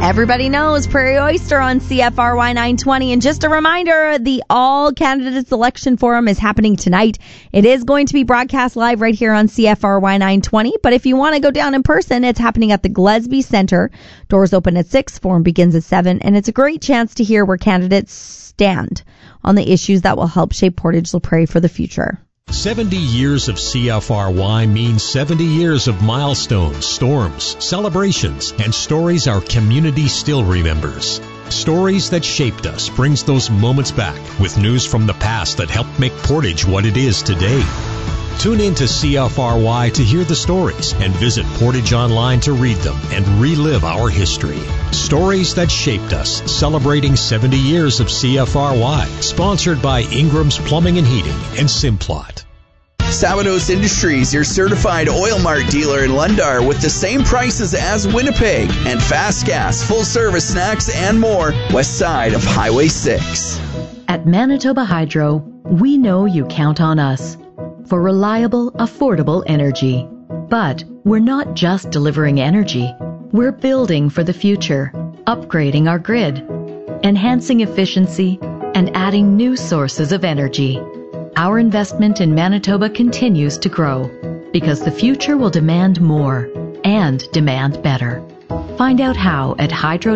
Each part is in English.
Everybody knows Prairie Oyster on CFRY 920. And just a reminder, the All Candidates Election Forum is happening tonight. It is going to be broadcast live right here on CFRY 920. But if you want to go down in person, it's happening at the Gillespie Center. Doors open at 6, forum begins at 7. And it's a great chance to hear where candidates stand on the issues that will help shape Portage-La Prairie for the future. 70 years of CFRY means 70 years of milestones, storms, celebrations, and stories our community still remembers. Stories that shaped us brings those moments back with news from the past that helped make Portage what it is today. Tune in to CFRY to hear the stories and visit Portage Online to read them and relive our history. Stories that shaped us, celebrating 70 years of CFRY. Sponsored by Ingram's Plumbing and Heating and Simplot. Sabados Industries, your certified Oil Mart dealer in Lundar with the same prices as Winnipeg. And fast gas, full service snacks, and more. West side of Highway 6. At Manitoba Hydro, we know you count on us for reliable, affordable energy. But we're not just delivering energy. We're building for the future, upgrading our grid, enhancing efficiency, and adding new sources of energy. Our investment in Manitoba continues to grow because the future will demand more and demand better. Find out how at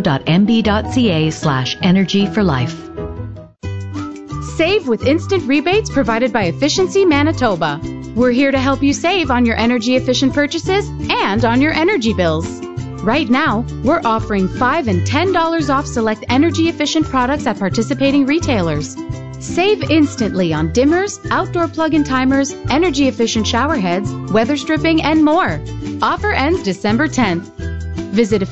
hydro.mb.ca/energy for life. Save with instant rebates provided by Efficiency Manitoba. We're here to help you save on your energy-efficient purchases and on your energy bills. Right now, we're offering $5 and $10 off select energy-efficient products at participating retailers. Save instantly on dimmers, outdoor plug-in timers, energy-efficient shower heads, weather stripping, and more. Offer ends December 10th. Visit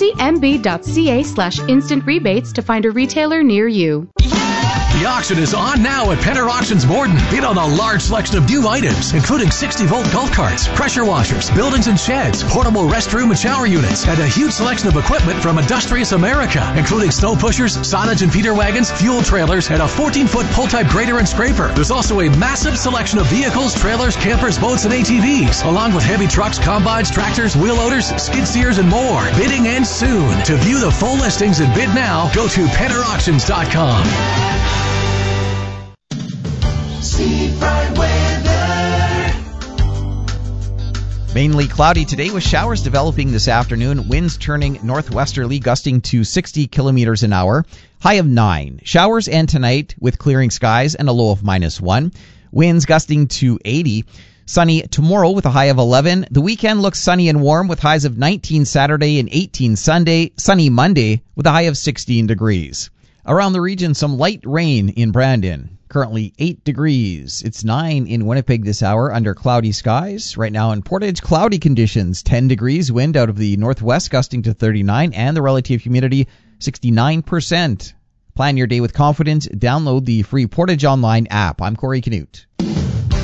efficiencymb.ca/instant rebates to find a retailer near you. The auction is on now at Penner Auctions Borden. Bid on a large selection of new items, including 60-volt golf carts, pressure washers, buildings and sheds, portable restroom and shower units, and a huge selection of equipment from Industrious America, including snow pushers, silage and feeder wagons, fuel trailers, and a 14-foot pull-type grader and scraper. There's also a massive selection of vehicles, trailers, campers, boats, and ATVs, along with heavy trucks, combines, tractors, wheel loaders, skid steers, and more. Bidding ends soon. To view the full listings and bid now, go to PennerAuctions.com. Mainly cloudy today with showers developing this afternoon. Winds turning northwesterly, gusting to 60 kilometers an hour. High of 9. Showers end tonight with clearing skies and a low of -1. Winds gusting to 80. Sunny tomorrow with a high of 11. The weekend looks sunny and warm with highs of 19 Saturday and 18 Sunday. Sunny Monday with a high of 16 degrees. Around the region, some light rain in Brandon. Currently 8 degrees. It's 9 in Winnipeg this hour under cloudy skies. Right now in Portage, cloudy conditions. 10 degrees, wind out of the northwest gusting to 39, and the relative humidity 69%. Plan your day with confidence. Download the free Portage Online app. I'm Corey Canute.